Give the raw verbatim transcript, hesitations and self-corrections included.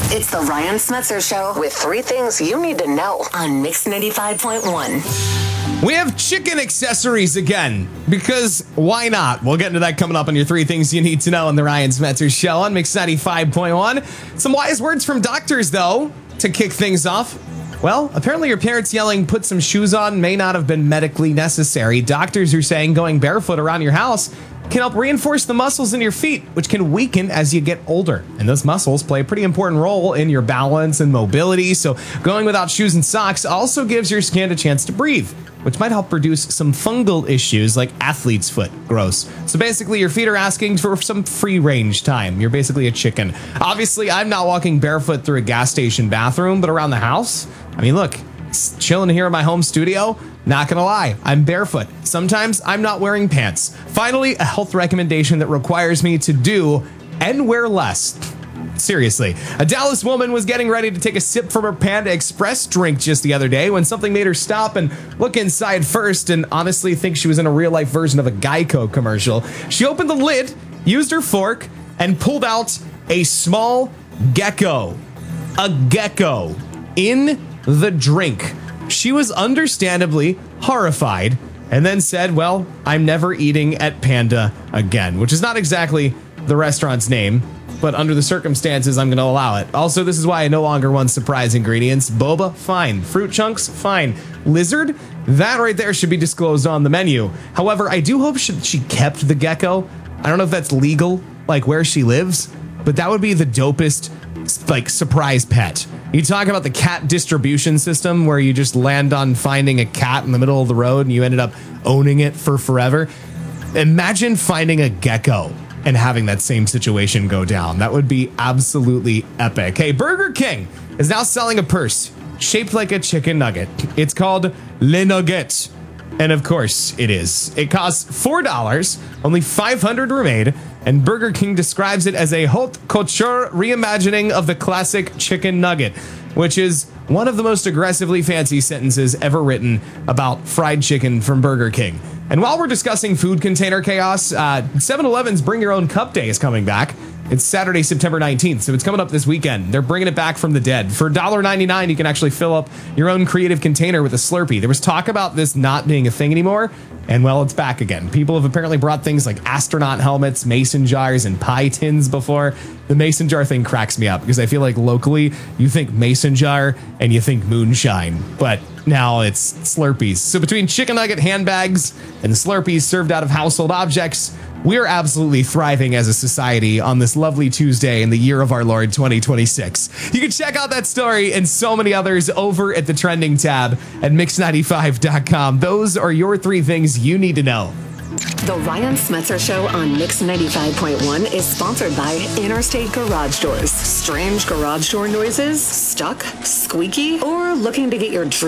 It's the Ryan Smetzer Show with three things you need to know on Mix ninety-five point one. We have chicken accessories again, because why not? We'll get into that coming up on your three things you need to know on the Ryan Smetzer Show on Mix ninety-five point one. Some wise words from doctors, though, to kick things off. Well, apparently your parents yelling, put some shoes on, may not have been medically necessary. Doctors are saying going barefoot around your house can help reinforce the muscles in your feet, which can weaken as you get older. And those muscles play a pretty important role in your balance and mobility. So going without shoes and socks also gives your skin a chance to breathe, which might help reduce some fungal issues like athlete's foot. Gross. So basically your feet are asking for some free range time. You're basically a chicken. Obviously, I'm not walking barefoot through a gas station bathroom, but around the house, I mean, look, chilling here in my home studio, not gonna lie, I'm barefoot. Sometimes I'm not wearing pants. Finally, a health recommendation that requires me to do and wear less. Seriously, a Dallas woman was getting ready to take a sip from her Panda Express drink just the other day when something made her stop and look inside first and honestly think she was in a real life version of a Geico commercial. She opened the lid, used her fork, and pulled out a small gecko. A gecko in the drink. She was understandably horrified and then said, well, I'm never eating at Panda again, which is not exactly the restaurant's name, but under the circumstances, I'm going to allow it. Also, this is why I no longer want surprise ingredients. Boba, fine. Fruit chunks, fine. Lizard, that right there should be disclosed on the menu. However, I do hope she, she kept the gecko. I don't know if that's legal, like where she lives, but that would be the dopest, like, surprise pet. You talk about the cat distribution system where you just land on finding a cat in the middle of the road and you ended up owning it for forever. Imagine finding a gecko and having that same situation go down. That would be absolutely epic. Hey, Burger King is now selling a purse shaped like a chicken nugget. It's called Le Nugget. And of course it is. It costs four dollars, only five hundred were made, and Burger King describes it as a haute couture reimagining of the classic chicken nugget, which is one of the most aggressively fancy sentences ever written about fried chicken from Burger King. And while we're discussing food container chaos, uh, seven eleven's Bring Your Own Cup Day is coming back. It's Saturday, September nineteenth, so it's coming up this weekend. They're bringing it back from the dead. For one dollar ninety-nine, you can actually fill up your own creative container with a Slurpee. There was talk about this not being a thing anymore, and well, it's back again. People have apparently brought things like astronaut helmets, mason jars, and pie tins before. The mason jar thing cracks me up because I feel like locally you think mason jar and you think moonshine, but now it's Slurpees. So between chicken nugget handbags and Slurpees served out of household objects, we're absolutely thriving as a society on this lovely Tuesday in the year of our Lord twenty twenty-six. You can check out that story and so many others over at the trending tab at mix ninety-five dot com. Those are your three things you need to know. The Ryan Smetzer Show on Mix ninety-five point one is sponsored by Interstate Garage Doors. Strange garage door noises? Stuck? Squeaky? Or looking to get your